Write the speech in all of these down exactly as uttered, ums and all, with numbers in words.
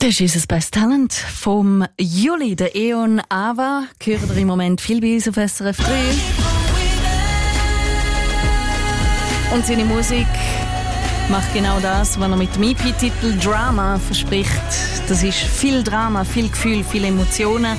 Das ist unser Best Talent vom Juli, der Eon Ava. Hören wir im Moment viel bei uns auf S R F drei. Und seine Musik macht genau das, was er mit dem E P-Titel Drama verspricht. Das ist viel Drama, viel Gefühl, viele Emotionen.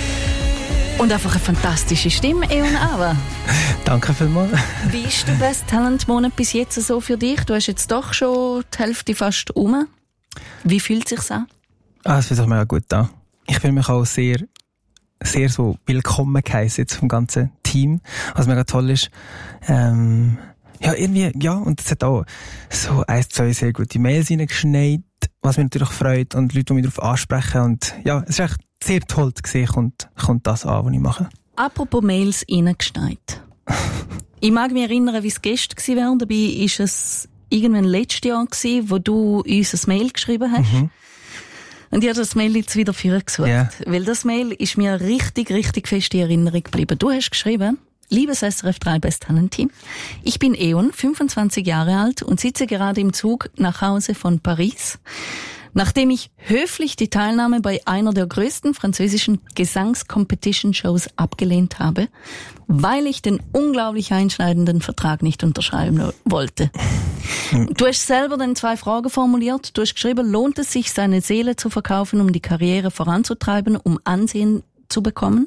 Und einfach eine fantastische Stimme, Eon Ava. Danke vielmals. Wie ist der Best Talent Monat bis jetzt so für dich? Du hast jetzt doch schon die Hälfte fast um. Wie fühlt es sich an? Ah, es fühlt sich mega gut an. Ich fühle mich auch sehr, sehr so willkommen geheißen jetzt vom ganzen Team, was mega toll ist. Ähm, ja, irgendwie, ja, und es hat auch so ein, zwei sehr gute Mails reingeschneit, was mich natürlich freut, und Leute, die mich darauf ansprechen, und ja, es ist echt sehr toll zu sehen, kommt, kommt das an, was ich mache. Apropos Mails reingeschneit. Ich mag mich erinnern, wie es gestern war. Dabei war es irgendwann letztes Jahr, wo du uns ein Mail geschrieben hast. Mhm. Und ich habe das Mail jetzt wieder vorgesucht. Yeah. Weil das Mail ist mir richtig, richtig fest in Erinnerung geblieben. Du hast geschrieben: Liebes S R F drei Best Talent Team, ich bin Eon, fünfundzwanzig Jahre alt und sitze gerade im Zug nach Hause von Paris. Nachdem ich höflich die Teilnahme bei einer der größten französischen Gesangs-Competition-Shows abgelehnt habe, weil ich den unglaublich einschneidenden Vertrag nicht unterschreiben wollte. Du hast selber dann zwei Fragen formuliert. Du hast geschrieben: Lohnt es sich, seine Seele zu verkaufen, um die Karriere voranzutreiben, um Ansehen zu bekommen?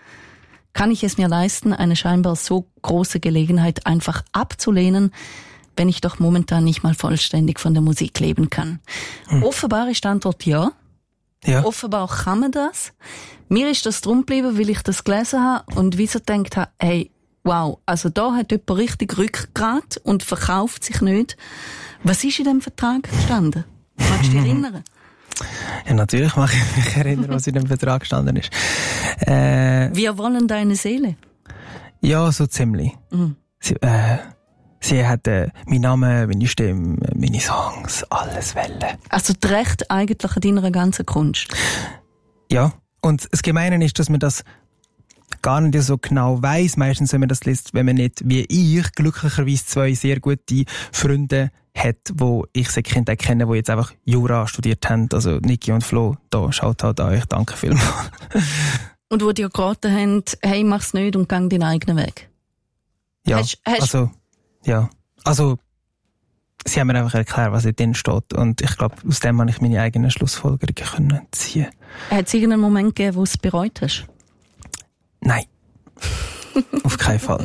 Kann ich es mir leisten, eine scheinbar so große Gelegenheit einfach abzulehnen, wenn ich doch momentan nicht mal vollständig von der Musik leben kann? Hm. Offenbar ist die Antwort ja. Ja. Offenbar kann man das. Mir ist das drum geblieben, weil ich das gelesen habe und wie so gedacht habe, hey, wow, also da hat jemand richtig Rückgrat und verkauft sich nicht. Was ist in dem Vertrag gestanden? Magst du dich erinnern? Ja, natürlich mag ich mich erinnern, was in dem Vertrag gestanden ist. Äh, Wir wollen deine Seele. Ja, so ziemlich. Mhm. Sie, äh, sie hat äh, meinen Namen, meine Stimme, meine Songs, alles wollen. Also das Recht eigentlich an deiner ganzen Kunst. Ja, und das Gemeine ist, dass man das gar nicht so genau weiss. Meistens, wenn man das liest, wenn man nicht, wie ich, glücklicherweise zwei sehr gute Freunde hat, wo ich seit Kindheit kenne, die jetzt einfach Jura studiert haben. Also Niki und Flo, da schaut halt an euch. Danke vielmals. Und wo dir geraten haben, hey, mach's nicht und gang deinen eigenen Weg. Ja, hast, hast also, ja. Also, sie haben mir einfach erklärt, was drin steht. Und ich glaube, aus dem habe ich meine eigenen Schlussfolgerungen ziehen. Hat es irgendeinen Moment gegeben, wo du es bereut hast? Nein. Auf keinen Fall.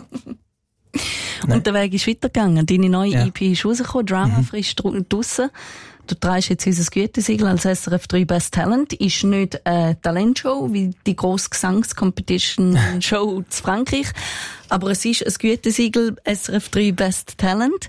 Nein. Und der Weg ist weitergegangen. Deine neue ja. E P ist rausgekommen, Drama mhm. frisch draussen. Du trägst jetzt unser Gütesiegel als S R F drei Best Talent. Ist nicht eine Talentshow wie die grosse Gesangs-Competition-Show zu Frankreich. Aber es ist ein Gütesiegel S R F drei Best Talent.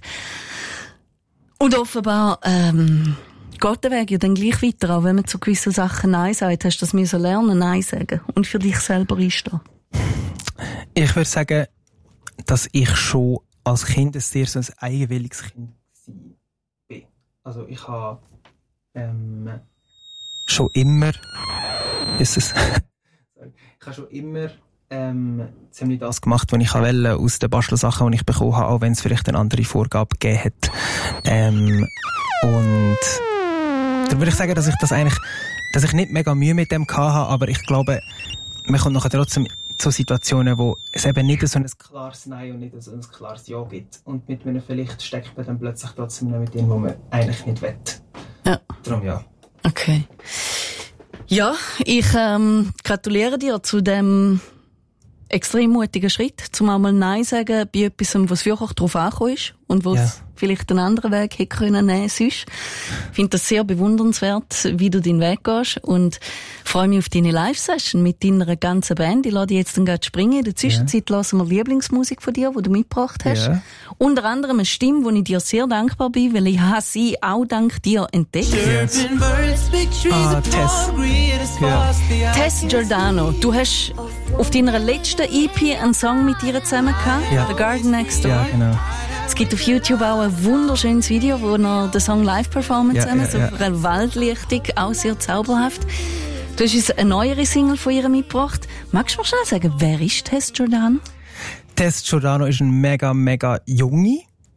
Und offenbar ähm, geht der Weg ja dann gleich weiter, auch wenn man zu gewissen Sachen Nein sagt. Hast du das müssen lernen, Nein sagen und für dich selber einstehen? Ich würde sagen, dass ich schon als Kind ein sehr so ein eigenwilliges Kind war. Also ich habe ähm, schon immer ist es ich habe schon immer ähm, ziemlich das gemacht, was ich wollte, aus den Bastelsachen, die ich bekommen habe, auch wenn es vielleicht eine andere Vorgabe gegeben hat. Ähm, und dann würde ich sagen, dass ich das eigentlich, dass ich nicht mega Mühe mit dem hatte, aber ich glaube, man kommt nachher trotzdem zu Situationen, wo es eben nicht so ein klares Nein und nicht so ein klares Ja gibt. Und mit einem vielleicht steckt man dann plötzlich trotzdem nicht mit dem, wo man eigentlich nicht will. Ja. Darum ja. Okay. Ja, ich ähm, gratuliere dir zu dem extrem mutigen Schritt, zum einmal Nein sagen bei etwas, was wirklich drauf angekommen ist und wo es ja. vielleicht einen anderen Weg hätte können nehmen sonst. Ich finde das sehr bewundernswert, wie du deinen Weg gehst, und freue mich auf deine Live-Session mit deiner ganzen Band. Ich lade dich jetzt dann gleich springen. In der Zwischenzeit ja. hören wir Lieblingsmusik von dir, die du mitgebracht hast. Ja. Unter anderem eine Stimme, wo ich dir sehr dankbar bin, weil ich habe sie auch dank dir entdeckt. Yes. Ah, Tess. Ja. Tess Giordano. Du hast auf deiner letzten E P einen Song mit ihr zusammen gehabt, ja. The Garden Next Door. Ja, genau. Es gibt auf YouTube auch ein wunderschönes Video, wo er den Song live performt ja, zusammen, ja, so ja. für eine Waldlichtung, auch sehr zauberhaft. Du hast uns eine neuere Single von ihr mitgebracht. Magst du mir schnell sagen, wer ist Tess Giordano? Tess Giordano ist eine mega, mega junge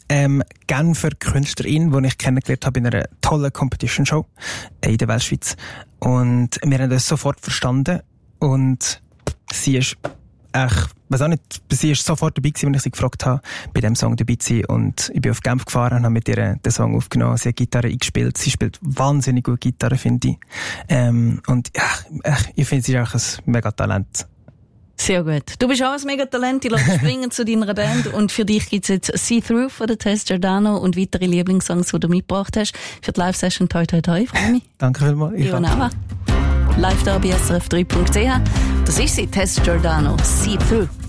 ähm, Genfer Künstlerin, die ich kennengelernt habe in einer tollen Competition-Show in der Weltschweiz. Und wir haben das sofort verstanden. Und sie ist echt, weiß auch nicht, sie ist sofort dabei gewesen, wenn ich sie gefragt habe, bei dem Song dabei zu sein. Und ich bin auf Genf gefahren und habe mit ihr den Song aufgenommen. Sie hat Gitarre eingespielt. Sie spielt wahnsinnig gut Gitarre, finde ich. Ähm, und ja, ich finde, sie ist auch ein mega Talent. Sehr gut. Du bist auch ein Megatalent. Ich lasse springen zu deiner Band. Und für dich gibt's jetzt See Through von der Tess Giordano und weitere Lieblingssongs, die du mitgebracht hast. Für die Live-Session toi toi toi. Freue mich. Danke vielmals. Ich auch. Live da bei S R F drei Punkt C H. Das ist sie, Tess Giordano. See Through.